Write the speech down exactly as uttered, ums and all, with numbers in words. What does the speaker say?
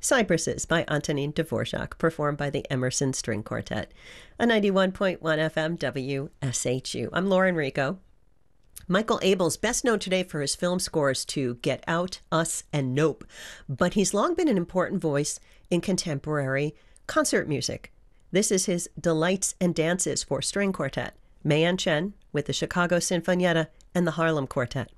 Cypresses by Antonin Dvorak, performed by the Emerson String Quartet. A ninety-one point one F M W S H U. I'm Lauren Rico. Michael Abels, best known today for his film scores to Get Out, Us, and Nope, but he's long been an important voice in contemporary concert music. This is his Delights and Dances for String Quartet, Mayan Chen with the Chicago Sinfonietta and the Harlem Quartet.